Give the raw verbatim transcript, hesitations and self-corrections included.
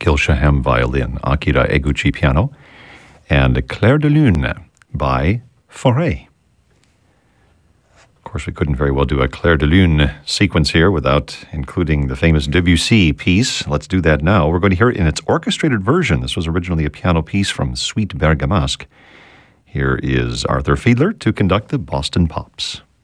Hilsham violin, Akira Eguchi piano, and Clair de Lune by Fauré. Of course, we couldn't very well do a Clair de Lune sequence here without including the famous Debussy piece. Let's do that now. We're going to hear it in its orchestrated version. This was originally a piano piece from Suite Bergamasque. Here is Arthur Fiedler to conduct the Boston Pops.